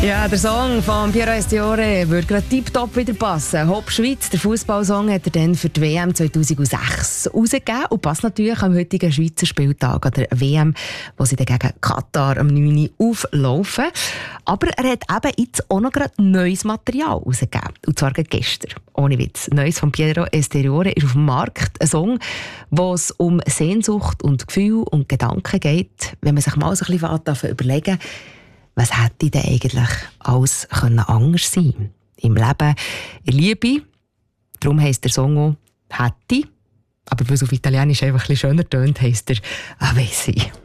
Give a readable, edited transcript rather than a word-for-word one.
Ja, der Song von Piero Estiore würde gerade tiptop wieder passen. Hop Schweiz, der Fußballsong, hat er dann für die WM 2006 rausgegeben und passt natürlich am heutigen Schweizer Spieltag an der WM, wo sie dann gegen Katar am 9. auflaufen. Aber er hat eben jetzt auch noch gerade neues Material rausgegeben. Und zwar gestern. Ohne Witz. Neues von Piero Estiore ist auf dem Markt. Ein Song, wo es um Sehnsucht und Gefühl und Gedanken geht. Wenn man sich mal so ein bisschen überlegen, was hätte denn eigentlich alles anders sein können? Im Leben, in Liebe. Darum heisst der Song auch «Hätte». Aber weil es auf Italienisch einfach ein bisschen schöner tönt, heisst er «Avessi».